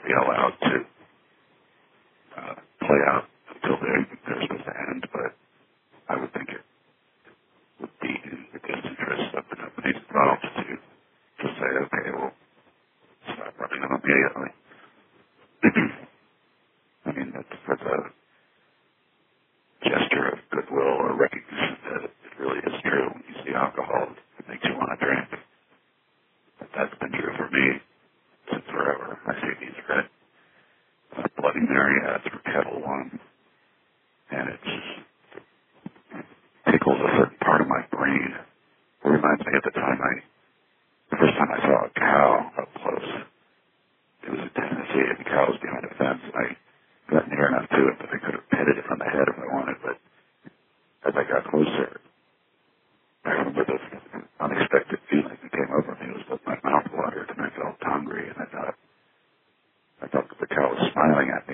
be allowed to play out until they're supposed to end, but I would think it would be in the best interest of the companies involved to say, okay, we'll stop running them immediately. I mean, that's a gesture of goodwill or recognition that it really is true. When you see alcohol, it makes you want to drink. But that's been true for me since forever. I see these red Bloody Mary ads for Kettle One, and it just tickles a certain part of my brain. It reminds me of the first time I saw a cow up close. It was in Tennessee, and the cow was behind a fence, and I got near enough to it that I could have petted it on the head if I wanted, but as I got closer, I remember this unexpected feeling that came over me. It was that my mouth watered, and I felt hungry, and I thought that the cow was smiling at me.